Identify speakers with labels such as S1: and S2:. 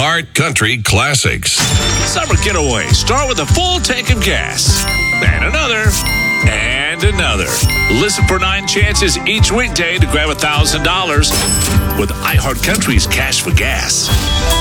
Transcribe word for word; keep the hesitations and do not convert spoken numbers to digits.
S1: iHeart Country Classics.
S2: Summer getaway. Start with a full tank of gas. And another. And another. Listen for nine chances each weekday to grab one thousand dollars with iHeart Country's Cash for Gas.